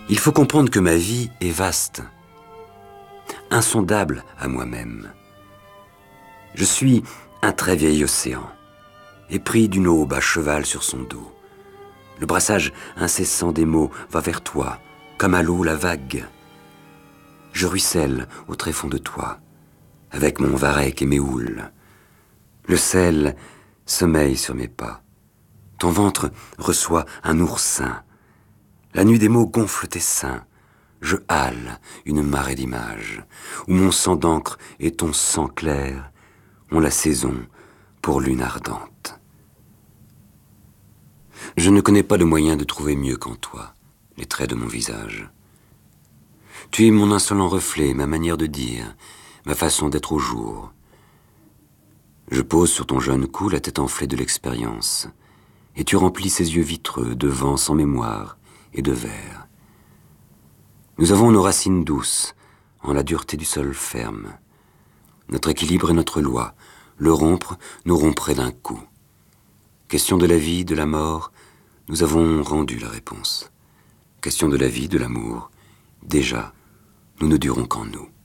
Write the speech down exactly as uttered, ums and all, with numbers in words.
Il faut comprendre que ma vie est vaste, insondable à moi-même. Je suis un très vieil océan, épris d'une aube à cheval sur son dos. Le brassage incessant des mots va vers toi, comme à l'eau la vague. Je ruisselle au tréfonds de toi, avec mon varech et mes houles. Le sel sommeille sur mes pas. Ton ventre reçoit un oursin. La nuit des mots gonfle tes seins. Je hale une marée d'images, où mon sang d'encre et ton sang clair ont la saison pour lune ardente. Je ne connais pas le moyen de trouver mieux qu'en toi les traits de mon visage. Tu es mon insolent reflet, ma manière de dire, ma façon d'être au jour. Je pose sur ton jeune cou la tête enflée de l'expérience, et tu remplis ses yeux vitreux de vent sans mémoire et de verre. Nous avons nos racines douces, en la dureté du sol ferme. Notre équilibre est notre loi, le rompre nous romprait d'un coup. Question de la vie, de la mort, nous avons rendu la réponse. Question de la vie, de l'amour, déjà, nous ne durons qu'en nous.